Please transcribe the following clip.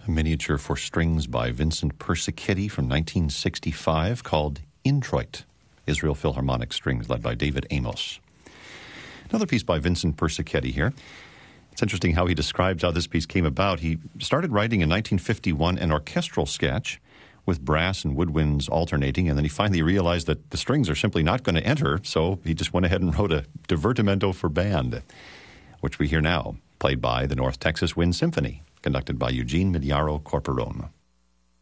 a miniature for strings by Vincent Persichetti from 1965 called Introit, Israel Philharmonic Strings, led by David Amos. Another piece by Vincent Persichetti here. It's interesting how he describes how this piece came about. He started writing in 1951 an orchestral sketch with brass and woodwinds alternating, and then he finally realized that the strings are simply not going to enter, so he just went ahead and wrote a divertimento for band, which we hear now, played by the North Texas Wind Symphony, conducted by Eugene Migliaro Corporone.